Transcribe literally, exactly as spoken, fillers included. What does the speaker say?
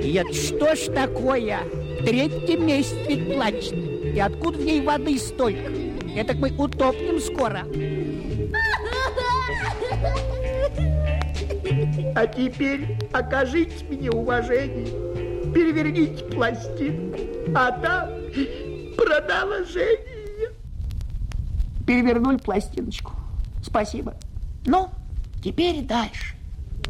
Это что ж такое? В третьем месяце ведь плачет. И откуда в ней воды столько? Это мы утопнем скоро. А теперь окажите мне уважение, переверните пластинку, а там продолжение. Перевернули пластиночку. Спасибо. Ну, теперь дальше.